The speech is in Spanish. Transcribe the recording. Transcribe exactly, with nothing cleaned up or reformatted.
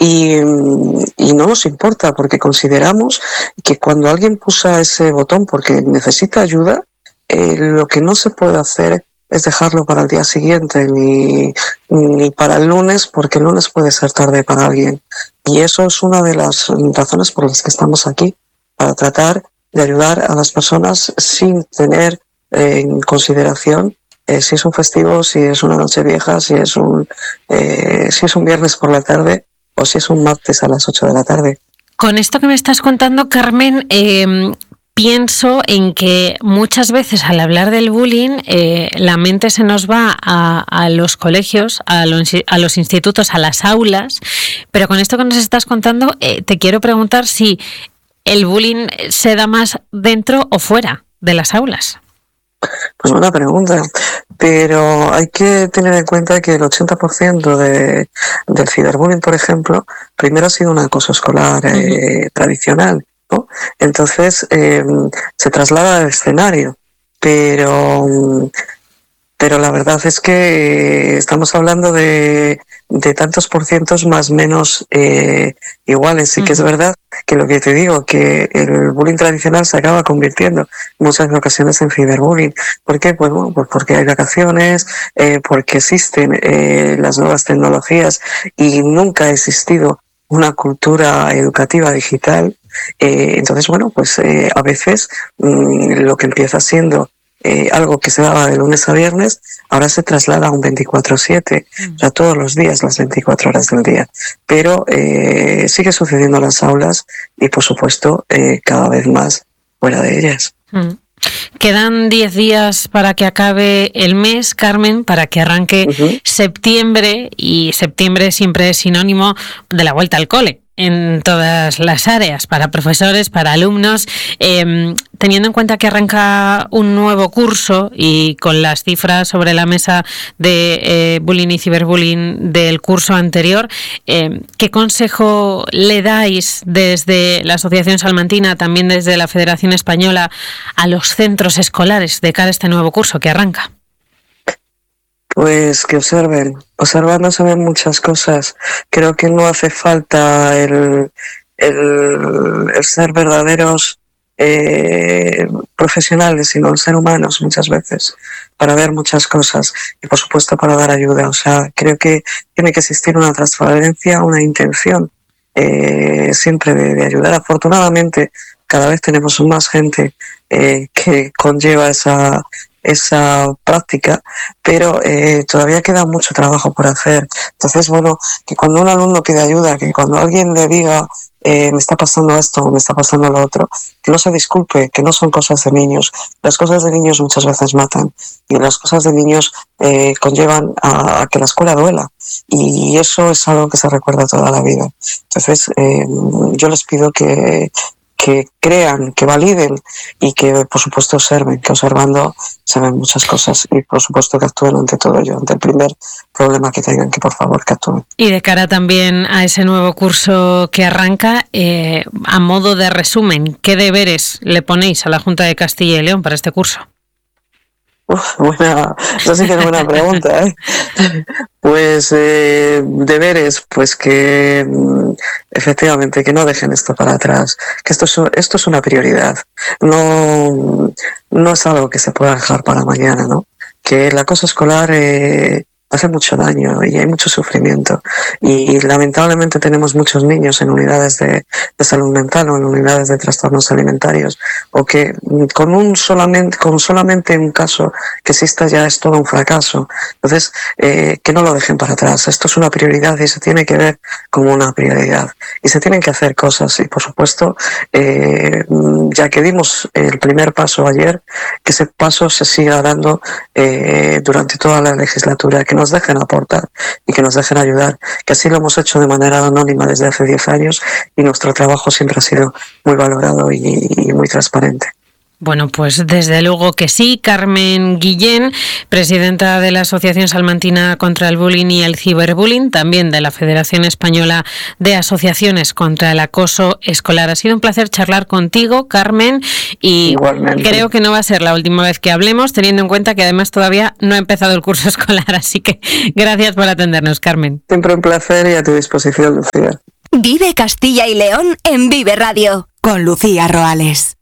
y, y no nos importa porque consideramos que cuando alguien pulsa ese botón porque necesita ayuda, eh, lo que no se puede hacer es dejarlo para el día siguiente ni, ni para el lunes, porque el lunes puede ser tarde para alguien. Y eso es una de las razones por las que estamos aquí, para tratar de ayudar a las personas sin tener eh, en consideración eh, si es un festivo, si es una noche vieja, si es un, eh, si es un viernes por la tarde o si es un martes a las ocho de la tarde. Con esto que me estás contando, Carmen, eh, pienso en que muchas veces al hablar del bullying eh, la mente se nos va a, a los colegios, a los, a los institutos, a las aulas, pero con esto que nos estás contando eh, te quiero preguntar si el bullying se da más dentro o fuera de las aulas. Pues buena pregunta, pero hay que tener en cuenta que el ochenta por ciento de, del ciberbullying, por ejemplo, primero ha sido un acoso escolar eh, uh-huh. tradicional, ¿no? Entonces eh, se traslada al escenario, pero pero la verdad es que estamos hablando de, de tantos por cientos más menos eh, iguales. Sí que es verdad que lo que te digo, que el bullying tradicional se acaba convirtiendo en muchas ocasiones en ciberbullying. ¿Por qué? Pues, bueno, pues porque hay vacaciones, eh, porque existen eh, las nuevas tecnologías y nunca ha existido una cultura educativa digital. Eh, entonces, bueno, pues eh, a veces mmm, lo que empieza siendo Eh, algo que se daba de lunes a viernes, ahora se traslada a un veinticuatro siete, mm. o sea, todos los días, las veinticuatro horas del día. Pero eh, sigue sucediendo en las aulas y, por supuesto, eh, cada vez más fuera de ellas. Mm. Quedan diez días para que acabe el mes, Carmen, para que arranque uh-huh. septiembre, y septiembre siempre es sinónimo de la vuelta al cole en todas las áreas, para profesores, para alumnos, eh, teniendo en cuenta que arranca un nuevo curso y con las cifras sobre la mesa de eh, bullying y ciberbullying del curso anterior, eh, ¿qué consejo le dais desde la Asociación Salmantina, también desde la Federación Española, a los centros escolares de cara a este nuevo curso que arranca? Pues que observen, observando se ven muchas cosas. Creo que no hace falta el, el, el ser verdaderos eh, profesionales, sino el ser humanos muchas veces, para ver muchas cosas y por supuesto para dar ayuda. O sea, creo que tiene que existir una transparencia, una intención eh, siempre de, de ayudar. Afortunadamente, cada vez tenemos más gente eh, que conlleva esa esa práctica, pero eh, todavía queda mucho trabajo por hacer. Entonces, bueno, que cuando un alumno pide ayuda, que cuando alguien le diga eh, me está pasando esto, me está pasando lo otro, que no se disculpe, que no son cosas de niños. Las cosas de niños muchas veces matan y las cosas de niños eh, conllevan a, a que la escuela duela, y eso es algo que se recuerda toda la vida. Entonces, eh, yo les pido que que crean, que validen y que por supuesto observen, que observando se ven muchas cosas y por supuesto que actúen ante todo ello, ante el primer problema que tengan, que por favor que actúen. Y de cara también a ese nuevo curso que arranca, eh, a modo de resumen, ¿qué deberes le ponéis a la Junta de Castilla y León para este curso? Uf, buena, eso sí que es buena pregunta, ¿eh? Pues eh, deberes, pues que efectivamente que no dejen esto para atrás, que esto es, esto es una prioridad, no, no es algo que se pueda dejar para mañana, ¿no? Que el acoso escolar eh, hace mucho daño y hay mucho sufrimiento, y lamentablemente tenemos muchos niños en unidades de, de salud mental o en unidades de trastornos alimentarios, o que con un solamente con solamente un caso que exista ya es todo un fracaso. Entonces eh, que no lo dejen para atrás, esto es una prioridad y se tiene que ver como una prioridad y se tienen que hacer cosas, y por supuesto eh, ya que dimos el primer paso ayer, que ese paso se siga dando eh, durante toda la legislatura, que nos dejen aportar y que nos dejen ayudar, que así lo hemos hecho de manera anónima desde hace diez años y nuestro trabajo siempre ha sido muy valorado y, y muy transparente. Bueno, pues desde luego que sí. Carmen Guillén, presidenta de la Asociación Salmantina contra el Bullying y el Ciberbullying, también de la Federación Española de Asociaciones contra el Acoso Escolar. Ha sido un placer charlar contigo, Carmen, y igualmente. Creo que no va a ser la última vez que hablemos, teniendo en cuenta que además todavía no ha empezado el curso escolar, así que gracias por atendernos, Carmen. Siempre un placer y a tu disposición, Lucía. Vive Castilla y León en Vive Radio, con Lucía Roales.